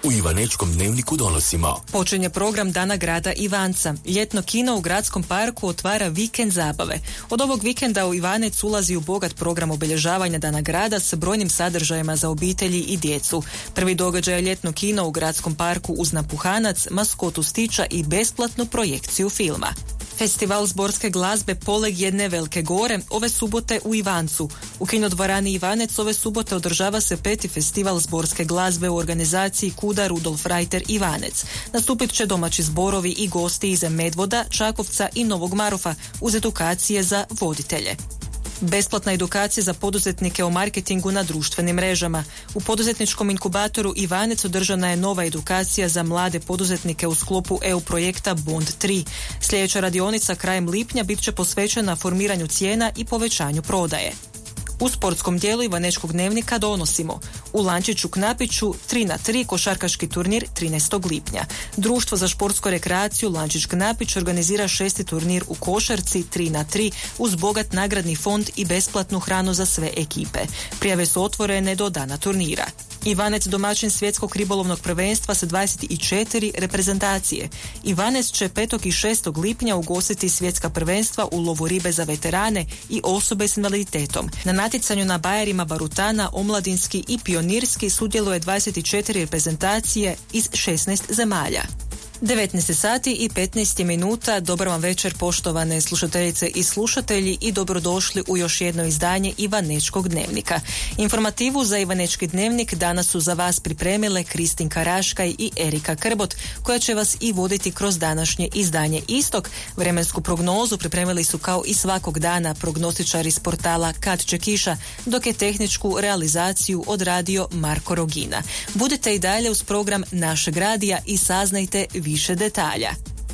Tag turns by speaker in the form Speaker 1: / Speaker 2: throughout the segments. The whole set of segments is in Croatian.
Speaker 1: U Ivanečkom dnevniku donosimo.
Speaker 2: Počinje program Dana grada Ivanca. Ljetno kino u gradskom parku otvara vikend zabave. Od ovog vikenda u Ivanec ulazi u bogat program obilježavanja Dana grada s brojnim sadržajima za obitelji i djecu. Prvi događaj je ljetno kino u gradskom parku uz napuhanac, maskotu stića i besplatnu projekciju filma. Festival zborske glazbe Poleg jedne velike gore ove subote u Ivancu. U kinodvorani Ivanec ove subote održava se 5. festival zborske glazbe u organizaciji KUDA Rudolf Reiter Ivanec. Nastupit će domaći zborovi i gosti iz Medvoda, Čakovca i Novog Marofa uz edukacije za voditelje. Besplatna edukacija za poduzetnike o marketingu na društvenim mrežama. U poduzetničkom inkubatoru Ivanec održana je nova edukacija za mlade poduzetnike u sklopu EU projekta Bond 3. Sljedeća radionica krajem lipnja bit će posvećena formiranju cijena i povećanju prodaje. U sportskom dijelu Ivanečkog dnevnika donosimo u Lančiću Knapiću 3x3 košarkaški turnir 13. lipnja. Društvo za športsku rekreaciju Lančić Knapić organizira 6. turnir u košarci 3x3 uz bogat nagradni fond i besplatnu hranu za sve ekipe. Prijave su otvorene do dana turnira. Ivanec domaćin svjetskog ribolovnog prvenstva sa 24 reprezentacije. Ivanec će 5. i 6. lipnja ugostiti svjetska prvenstva u lovu ribe za veterane i osobe s invaliditetom. Na natjecanju na bajerima barutana, omladinski i pionirski sudjeluje 24 reprezentacije iz 16 zemalja. 19 sati i 15 minuta. Dobar vam večer, poštovane slušateljice i slušatelji, i dobrodošli u još jedno izdanje Ivanečkog dnevnika. Informativu za Ivanečki dnevnik danas su za vas pripremile Kristinka Raškaj i Erika Krbot, koja će vas i voditi kroz današnje izdanje Istok. Vremensku prognozu pripremili su kao i svakog dana prognostičari iz portala Kad će kiša, dok je tehničku realizaciju odradio Marko Rogina. Budite i dalje uz program našeg radija i saznajte više detalja.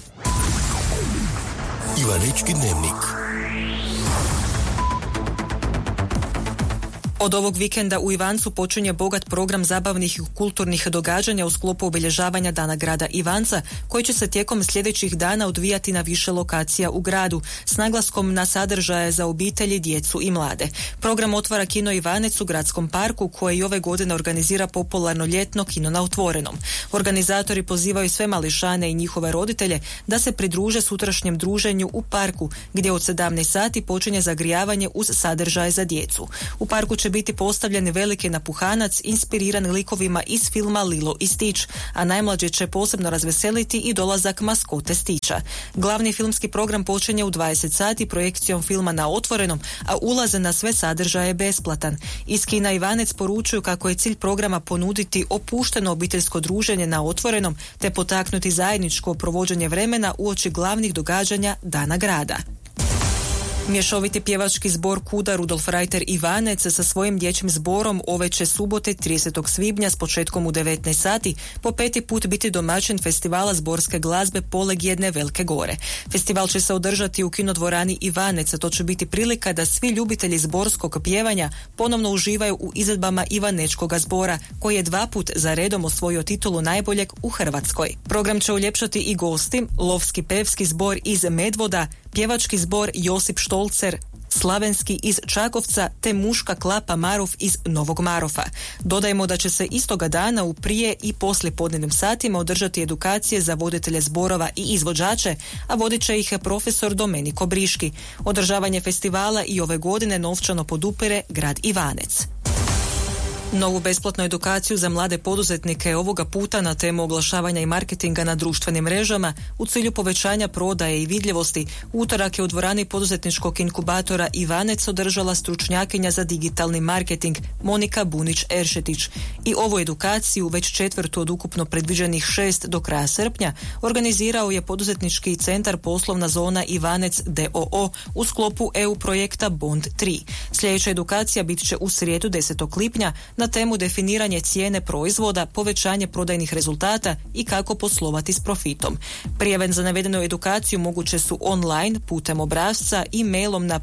Speaker 1: Ivanečki dnevnik.
Speaker 2: Od ovog vikenda u Ivancu počinje bogat program zabavnih i kulturnih događanja u sklopu obilježavanja Dana grada Ivanca, koji će se tijekom sljedećih dana odvijati na više lokacija u gradu, s naglaskom na sadržaje za obitelji, djecu i mlade. Program otvara kino Ivanec u gradskom parku, koji ove godine organizira popularno ljetno kino na otvorenom. Organizatori pozivaju sve mališane i njihove roditelje da se pridruže sutrašnjem druženju u parku, gdje od 17 sati počinje zagrijavanje uz sadržaje za djecu. U parku će biti postavljen veliki napuhanac inspiriran likovima iz filma Lilo i Stić, a najmlađe će posebno razveseliti i dolazak maskote Stića. Glavni filmski program počinje u 20 sati projekcijom filma na otvorenom, a ulaz na sve sadržaje je besplatan. Iz kina Ivanec poručuju kako je cilj programa ponuditi opušteno obiteljsko druženje na otvorenom te potaknuti zajedničko provođenje vremena uoči glavnih događanja Dana grada. Mješoviti pjevački zbor KUDA Rudolf Reiter Ivanec sa svojim dječjim zborom ove će subote 30. svibnja s početkom u 19 sati po 5. put biti domaćin festivala zborske glazbe Poleg jedne velike gore. Festival će se održati u kinodvorani Ivanec, a to će biti prilika da svi ljubitelji zborskog pjevanja ponovno uživaju u izvedbama Ivanečkoga zbora, koji je 2 put za redom osvojio titulu najboljeg u Hrvatskoj. Program će uljepšati i gosti, lovski pevski zbor iz Medvoda, pjevački zbor Josip Štolcer, slavenski iz Čakovca te muška klapa Maruf iz Novog Marofa. Dodajemo da će se istoga dana u prije i poslije podnevnim satima održati edukacije za voditelje zborova i izvođače, a vodit će ih profesor Domeniko Briški. Održavanje festivala i ove godine novčano podupire grad Ivanec. Novu besplatnu edukaciju za mlade poduzetnike ovoga puta na temu oglašavanja i marketinga na društvenim mrežama u cilju povećanja prodaje i vidljivosti u utorak je u dvorani poduzetničkog inkubatora Ivanec održala stručnjakinja za digitalni marketing Monika Bunić-Eršetić. I ovu edukaciju, već 4. od ukupno predviđenih 6 do kraja srpnja, organizirao je poduzetnički centar Poslovna zona Ivanec d.o.o. u sklopu EU projekta Bond 3. Sljedeća edukacija bit će u srijedu 10. lipnja na temu definiranje cijene proizvoda, povećanje prodajnih rezultata i kako poslovati s profitom. Prijave za navedenu edukaciju moguće su online putem obrasca i mailom na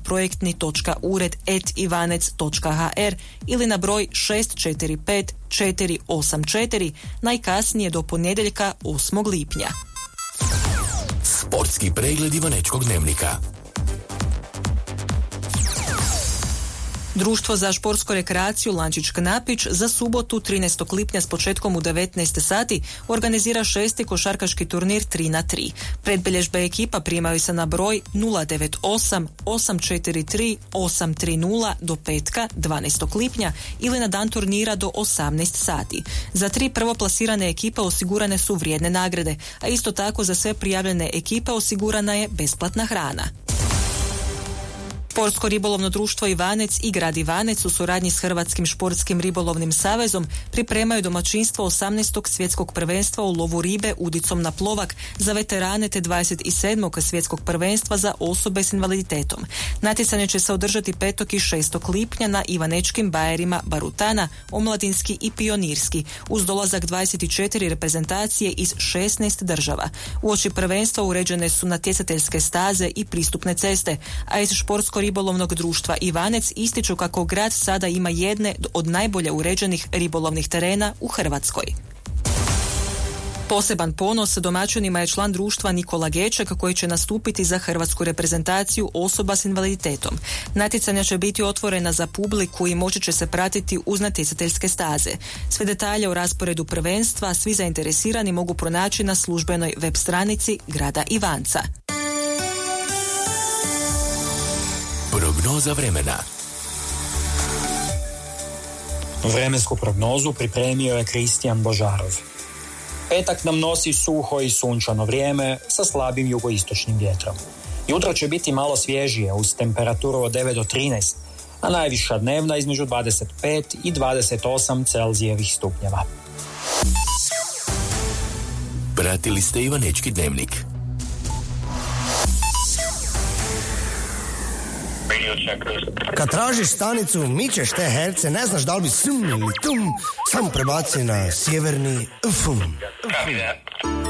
Speaker 2: projektni.ured@ivanec.hr ili na broj 645 484 najkasnije do ponedjeljka 8. lipnja.
Speaker 1: Sportski pregled Ivanečkog dnevnika.
Speaker 2: Društvo za športsku rekreaciju Lančić Knapić za subotu 13. lipnja s početkom u 19 sati organizira 6. košarkaški turnir 3x3. Predbilježbe ekipa primaju se na broj 098 843 830 do petka 12. lipnja ili na dan turnira do 18 sati. Za 3 prvoplasirane ekipe osigurane su vrijedne nagrade, a isto tako za sve prijavljene ekipe osigurana je besplatna hrana. Sportsko ribolovno društvo Ivanec i grad Ivanec u suradnji s Hrvatskim športskim ribolovnim savezom pripremaju domaćinstvo 18. svjetskog prvenstva u lovu ribe udicom na plovak za veterane te 27. svjetskog prvenstva za osobe s invaliditetom. Natjecanje će se održati 5. i 6. lipnja na Ivanečkim bajerima Barutana, Omladinski i Pionirski, uz dolazak 24 reprezentacije iz 16 država. Uoči prvenstva uređene su natjecateljske staze i pristupne ceste, a iz športsko ribolovnog društva Ivanec ističu kako grad sada ima jedne od najbolje uređenih ribolovnih terena u Hrvatskoj. Poseban ponos domaćinima je član društva Nikola Geček koji će nastupiti za hrvatsku reprezentaciju osoba s invaliditetom. Natjecanja će biti otvorena za publiku i moći će se pratiti uz natjecateljske staze. Sve detalje o rasporedu prvenstva svi zainteresirani mogu pronaći na službenoj web stranici grada Ivanca.
Speaker 1: Prognoza vremena.
Speaker 3: Vremensku prognozu pripremio je Kristijan Božarov. Petak nam nosi suho i sunčano vrijeme sa slabim jugoistočnim vjetrom. Jutro će biti malo svježije uz temperaturu od 9 do 13, a najviša dnevna između 25 i 28 Celzijevih stupnjeva.
Speaker 1: Pratili ste Ivanečki dnevnik.
Speaker 4: Kad tražiš stanicu, mičeš te herce, ne znaš da li bi sum ili tum, samo prebaci na sjeverni fum.